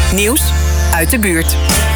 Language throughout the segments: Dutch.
Nieuws uit de buurt.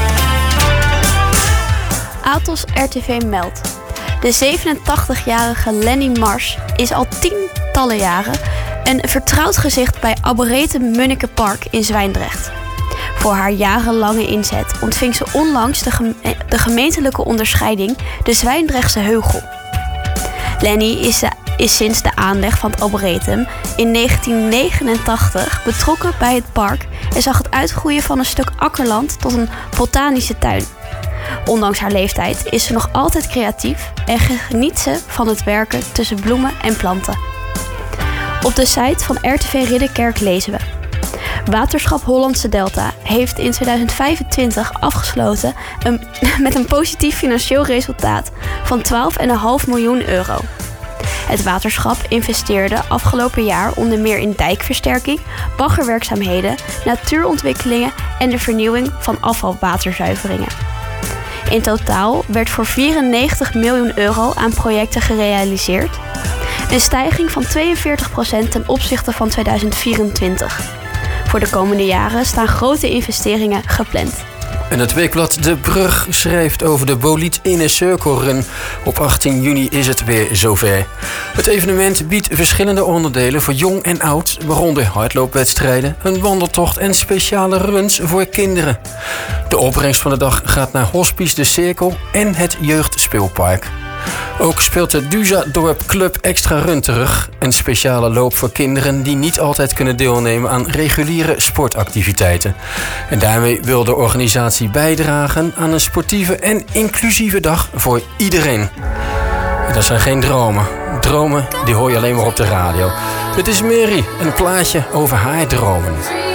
Atos RTV meldt. De 87-jarige Lenny Mars is al tientallen jaren een vertrouwd gezicht bij Arboretum Munnikenpark in Zwijndrecht. Voor haar jarenlange inzet ontving ze onlangs de gemeentelijke onderscheiding de Zwijndrechtse Heugel. Lenny is sinds de aanleg van het Arboretum in 1989 betrokken bij het park en zag het uitgroeien van een stuk akkerland tot een botanische tuin. Ondanks haar leeftijd is ze nog altijd creatief en geniet ze van het werken tussen bloemen en planten. Op de site van RTV Ridderkerk lezen we: Waterschap Hollandse Delta heeft in 2025 afgesloten met een positief financieel resultaat van €12,5 miljoen. Het waterschap investeerde afgelopen jaar onder meer in dijkversterking, baggerwerkzaamheden, natuurontwikkelingen en de vernieuwing van afvalwaterzuiveringen. In totaal werd voor €94 miljoen aan projecten gerealiseerd. Een stijging van 42% ten opzichte van 2024. Voor de komende jaren staan grote investeringen gepland. En het weekblad De Brug schrijft over de Bolide Inner Circle Run. Op 18 juni is het weer zover. Het evenement biedt verschillende onderdelen voor jong en oud, waaronder hardloopwedstrijden, een wandeltocht en speciale runs voor kinderen. De opbrengst van de dag gaat naar Hospice De Cirkel en het Jeugdspeelpark. Ook speelt de Duzadorp Club Extra Run terug. Een speciale loop voor kinderen die niet altijd kunnen deelnemen aan reguliere sportactiviteiten. En daarmee wil de organisatie bijdragen aan een sportieve en inclusieve dag voor iedereen. En dat zijn geen dromen. Dromen die hoor je alleen maar op de radio. Het is Mary, een plaatje over haar dromen.